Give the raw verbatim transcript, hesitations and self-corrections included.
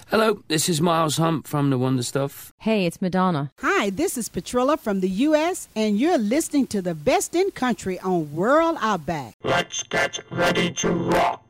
Hello, this is Miles Hump from The Wonder Stuff. Hey, it's Madonna. Hi, this is Petrilla from the U S, and you're listening to the best in country on World Outback. Let's get ready to rock.